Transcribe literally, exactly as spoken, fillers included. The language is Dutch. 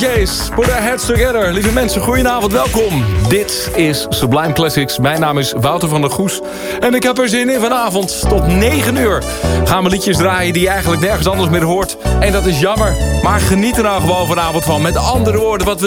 Jays, put our heads together. Lieve mensen, goedenavond, welkom. Dit is Sublime Classics. Mijn naam is Wouter van der Goes. En ik heb er zin in vanavond. Tot negen uur gaan we liedjes draaien die je eigenlijk nergens anders meer hoort. En dat is jammer. Maar geniet er nou gewoon vanavond van. Met andere woorden, wat we